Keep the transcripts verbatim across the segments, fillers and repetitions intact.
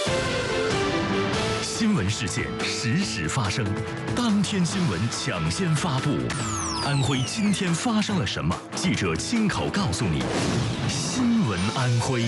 新闻事件实时发生，当天新闻抢先发布。安徽今天发生了什么？记者亲口告诉你。新闻安徽。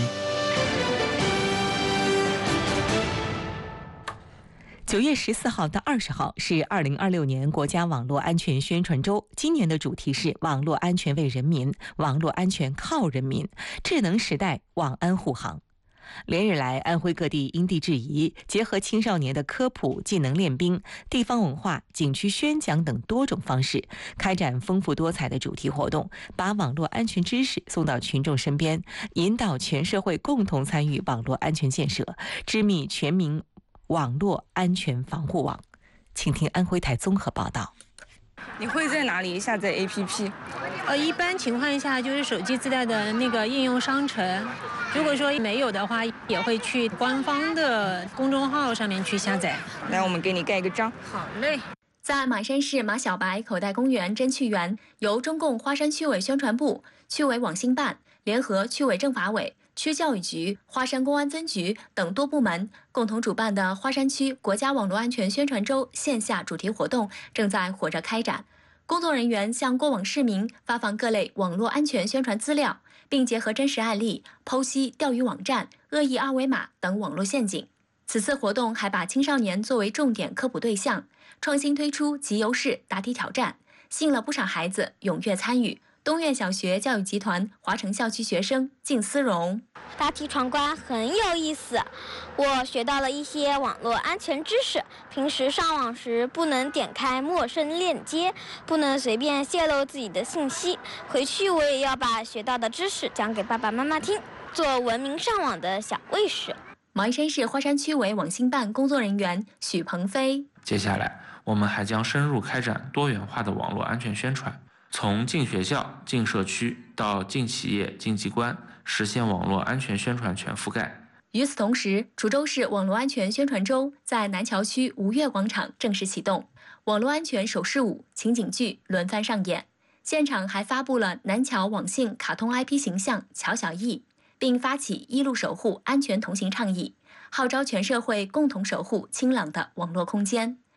九月十四号到二十号是二零二六年国家网络安全宣传周，今年的主题是网络安全为人民，网络安全靠人民，智能时代网安护航。连日来，安徽各地因地制宜，结合青少年的科普、技能练兵、地方文化、景区宣讲等多种方式，开展丰富多彩的主题活动，把网络安全知识送到群众身边，引导全社会共同参与网络安全建设，织密全民网络安全防护网。请听安徽台综合报道。 你会在哪里下载 A P P？ 呃，一般情况下就是手机自带的那个应用商城。如果说没有的话，也会去官方的公众号上面去下载。 来，我们给你盖个章。 好嘞。 在马山市马小白口袋公园真趣园，由中共花山区委宣传部、区委网信办联合区委政法委、区教育局、花山公安分局等多部门共同主办的花山区国家网络安全宣传周线下主题活动正在火热开展。工作人员向过往市民发放各类网络安全宣传资料，并结合真实案例剖析钓鱼网站、恶意二维码等网络陷阱。此次活动还把青少年作为重点科普对象，创新推出集邮式答题挑战，吸引了不少孩子踊跃参与。东苑小学教育集团华城校区学生靳思荣： 答题闯关很有意思，我学到了一些网络安全知识。平时上网时不能点开陌生链接，不能随便泄露自己的信息。回去我也要把学到的知识讲给爸爸妈妈听，做文明上网的小卫士。 毛衣山市花山区委网信办工作人员许鹏飞： 接下来我们还将深入开展多元化的网络安全宣传，从进学校、进社区到进企业、进机关，实现网络安全宣传全覆盖。 与此同时，滁州市网络安全宣传周在南桥区吴越广场正式启动，网络安全手势舞、情景剧轮番上演，现场还发布了南桥网信卡通 I P 形象乔小艺，并发起一路守护安全同行倡议，号召全社会共同守护清朗的网络空间。